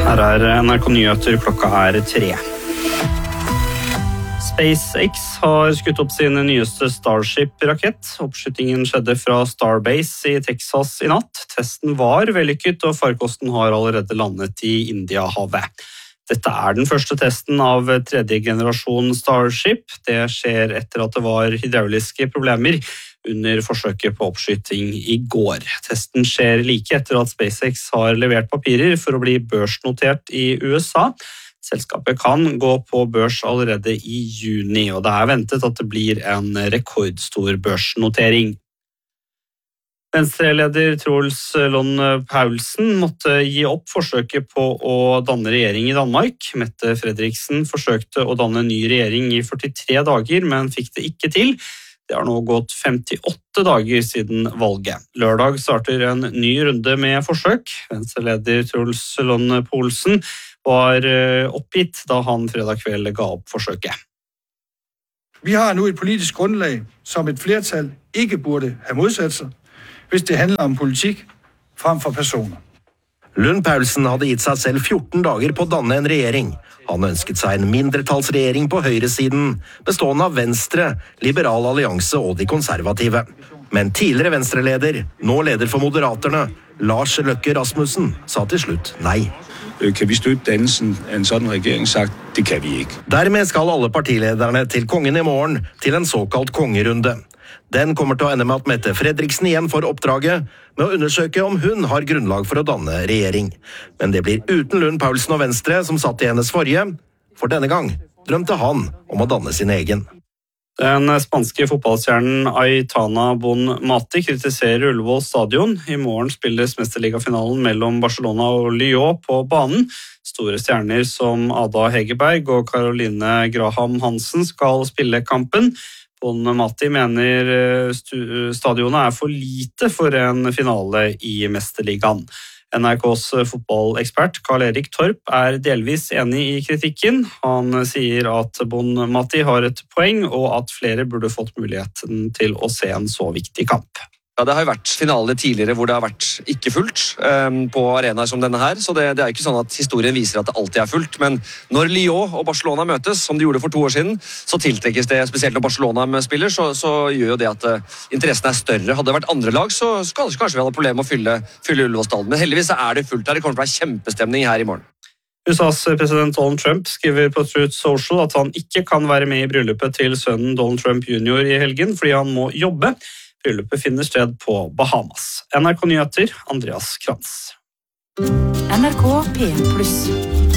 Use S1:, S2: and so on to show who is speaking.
S1: Her NRK Nyheter, klokka 3. SpaceX har skutt opp sin nyeste Starship-rakett. Oppskytingen skjedde fra Starbase i Texas i natt. Testen var vellykket, og farkosten har allerede landet i Indiahavet. Dette er den første testen av tredje generasjon Starship. Det skjer etter at det var hydrauliske problemer under forsøket på oppskyting i går. Testen skjer like etter at SpaceX har levert papirer for å bli børsnotert i USA. Selskapet kan gå på børs allerede i juni, og det er ventet at det blir en rekordstor børsnotering. Venstre-leder Troels Lund Poulsen måtte gi opp forsøket på å danne regjering i Danmark. Mette Frederiksen forsøkte å danne ny regjering i 43 dager, men fikk det ikke til. Det har nå gått 58 dager siden valget. Lørdag starter en ny runde med forsøk. Venstre-leder Troels Lund Poulsen var oppgitt da han fredag kveld ga opp forsøket.
S2: Vi har nu et politisk grundlag, som et flertal ikke burde have modsat sig, hvis det handler om politikk frem for personer.
S3: Lund Poulsen hadde gitt seg selv 14 dager på å danne en regjering. Han ønsket seg en mindretallsregjering på høyresiden, bestående av Venstre, Liberal Allianse og de konservative. Men tidligere Venstre-leder, nå leder for Moderaterne, Lars Løkke Rasmussen, sa til slutt nei.
S4: Kan vi støtte dannelsen av en sånn regjering? Sagt, det kan vi ikke.
S3: Dermed skal alle partilederne til kongen i morgen til en såkalt kongerunde. Den kommer til å ende med at Mette Frederiksen igjen får oppdraget med å undersøke om hun har grunnlag for å danne regjering. Men det blir uten Lund Poulsen og Venstre som satt i hennes forrige, for denne gang drømte han om å danne sin egen.
S1: Den spanske fotballstjernen Aitana Bonmati kritiserer Ullevål stadion. I morgen spilles mesterligafinalen mellom Barcelona og Lyon på banen. Store stjerner som Ada Hegerberg og Caroline Graham Hansen skal spille kampen. Bonmati mener stadionet er for lite for en finale i mesterligaen. NRKs fotballekspert Karl-Erik Torp er delvis enig i kritikken. Han sier at Bonmati har et poeng, og at flere burde fått muligheten til å se en så viktig kamp.
S5: Ja, det har jo vært finaler tidligere hvor det har vært ikke fullt på arenaer som denne her, så det er ikke sånn at historien viser at det alltid er fullt, men når Lyon og Barcelona møtes, som de gjorde for 2 år siden, så tiltrekkes det, spesielt når Barcelona spiller, så gjør jo det at interessen er større. Hadde det vært andre lag, så kanskje vi hadde problemer med å fylle Ullevål stadion, men heldigvis er det fullt her. Det kommer til å være kjempestemning her i morgen.
S1: USAs president Donald Trump skriver på Truth Social at han ikke kan være med i bryllupet til sønnen Donald Trump Jr. i helgen, fordi han må jobbe. Bryllupet finner sted på Bahamas. NRK Nyheter, Andreas Krantz.
S6: NRK P+.